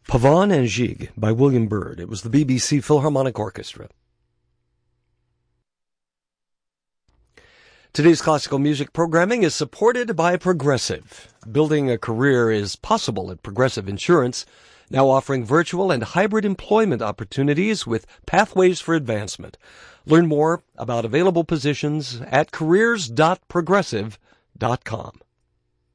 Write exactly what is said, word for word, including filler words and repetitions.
Pavane and Gigue by William Byrd. It was the B B C Philharmonic Orchestra. Today's classical music programming is supported by Progressive. Building a career is possible at Progressive Insurance, now offering virtual and hybrid employment opportunities with pathways for advancement. Learn more about available positions at careers dot progressive dot com.